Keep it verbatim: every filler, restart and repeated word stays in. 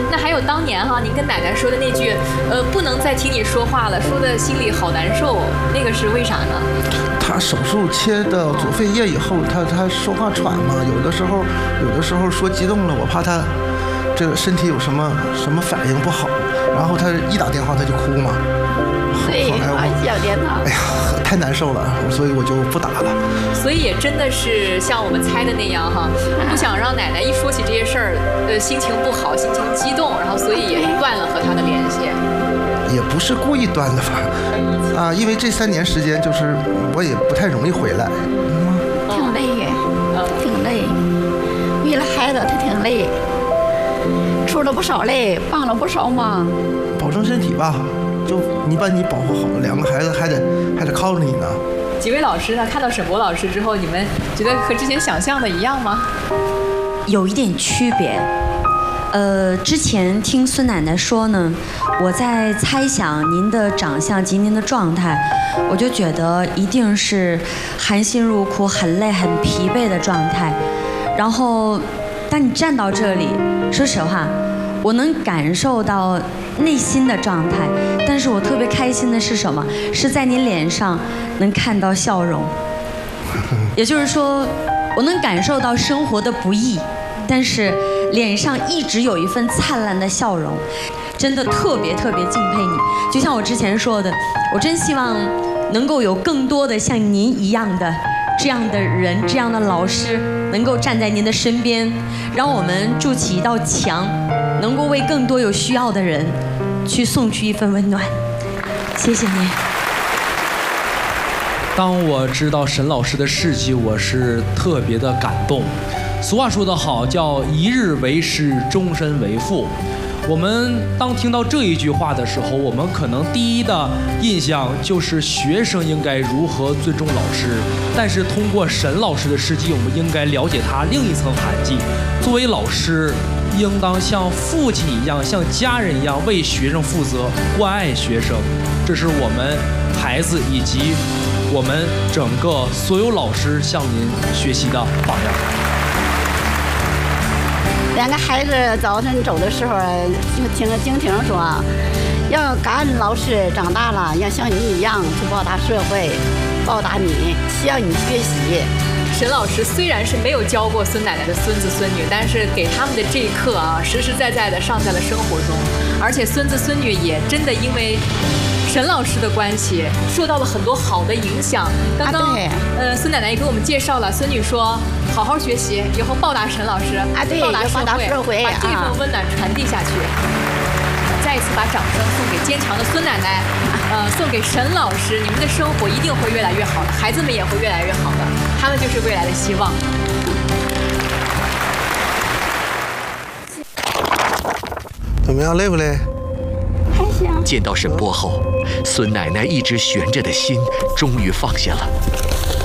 那还有当年哈，您跟奶奶说的那句，呃，不能再听你说话了，说的心里好难受，那个是为啥呢？ 他手术切的左肺叶以后，他他说话喘嘛，有的时候有的时候说激动了，我怕他这个身体有什么什么反应不好，然后他一打电话他就哭嘛。 对，哎呀天哪！ 哎呀，太难受了，所以我就不打了。 所以也真的是像我们猜的那样哈，不想让奶奶一说起这些事儿，呃，心情不好，心情激动，然后所以也断了和她的联系。 也不是故意断的吧？啊，因为这三年时间，就是我也不太容易回来。 嗯，挺累，挺累，为了孩子他挺累，出了不少泪，帮了不少忙。 保重身体吧。就你把你保护好了，两个孩子还得还得靠着你呢。 几位老师呢？看到沈博老师之后，你们觉得和之前想象的一样吗？ 有一点区别。呃，之前听孙奶奶说呢，我在猜想您的长相及您的状态，我就觉得一定是含辛茹苦、很累、很疲惫的状态。然后，当你站到这里，说实话，我能感受到内心的状态，但是我特别开心的是什么？是在你脸上能看到笑容。也就是说，我能感受到生活的不易，但是脸上一直有一份灿烂的笑容，真的特别特别敬佩你。就像我之前说的，我真希望能够有更多的像您一样的这样的人，这样的老师能够站在您的身边，让我们筑起一道墙，能够为更多有需要的人去送去一份温暖。谢谢您。 当我知道沈老师的事迹，我是特别的感动。俗话说得好，叫一日为师，终身为父。我们当听到这一句话的时候，我们可能第一的印象就是学生应该如何尊重老师。但是通过沈老师的事迹，我们应该了解他另一层含义。作为老师，应当像父亲一样，像家人一样为学生负责，关爱学生。这是我们孩子以及我们整个所有老师向您学习的榜样。 两个孩子早晨走的时候，就听经婷说，要感恩老师，长大了要像你一样去报答社会，报答你，向你学习。 沈老师虽然是没有教过孙奶奶的孙子孙女，但是给他们的这一课啊，实实在在的上在了生活中，而且孙子孙女也真的因为沈老师的关系受到了很多好的影响。刚刚、啊、呃，孙奶奶也给我们介绍了，孙女说好好学习，以后报答沈老师， 啊，对， 报答社会， 报答社会， 把这份温暖传递下去。再一次把掌声送给坚强的孙奶奶，呃，送给沈老师，你们的生活一定会越来越好的，孩子们也会越来越好的，他们就是未来的希望。 怎么样，累不累？ 还行。 见到沈波后，孙奶奶一直悬着的心终于放下了。